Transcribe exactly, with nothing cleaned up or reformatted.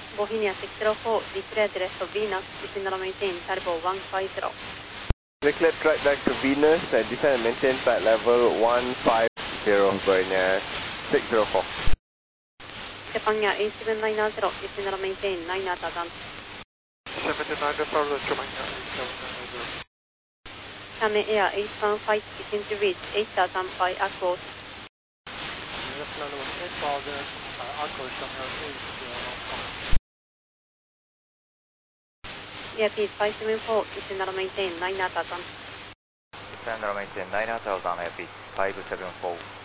Bohemia six zero four, declared the rest of Venus, descend and maintain turbo one five zero. Declared right back to Venus and descend and maintain flight level one five zero, going uh, six zero four. Japan Air A seven nine zero, descend and maintain nine thousand. seven nine zero, Japan Air A seven nine zero. Kame Air eight one five, descend to reach eight thousand by Aquos. Yes, level eight thousand, uh, Aquos, Japan eight zero one. Airspeed five seven four, descend and maintain nine thousand. Descend and maintain nine thousand, airspeed five seven four.